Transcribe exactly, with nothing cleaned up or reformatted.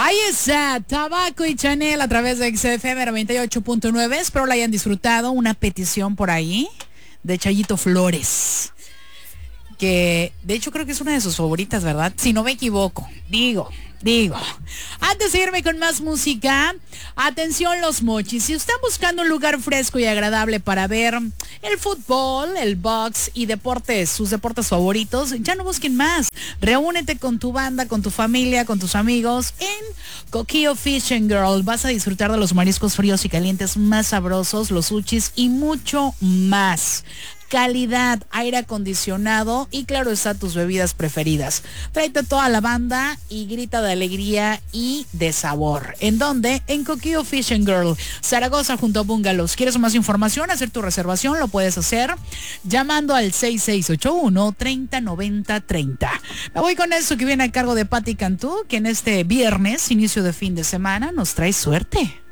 Ahí está, Tabaco y Chanel a través de X F M noventa y ocho punto nueve. Espero la hayan disfrutado. Una petición por ahí de Chayito Flores, que de hecho creo que es una de sus favoritas, ¿verdad? Si no me equivoco, digo, digo. Antes de irme con más música, atención los mochis, si están buscando un lugar fresco y agradable para ver el fútbol, el box y deportes, sus deportes favoritos, ya no busquen más. Reúnete con tu banda, con tu familia, con tus amigos en Coquillo Fish and Girl. Vas a disfrutar de los mariscos fríos y calientes más sabrosos, los sushis y mucho más. Calidad, aire acondicionado y claro está, tus bebidas preferidas. Tráete toda la banda y grita de alegría y de sabor. ¿En dónde? En Coquillo Fish and Girl, Zaragoza, junto a Bungalows. ¿Quieres más información? Hacer tu reservación lo puedes hacer llamando al seis seis ocho uno, treinta, noventa, treinta. Me voy con eso que viene a cargo de Patti Cantú, que en este viernes, inicio de fin de semana, nos trae suerte.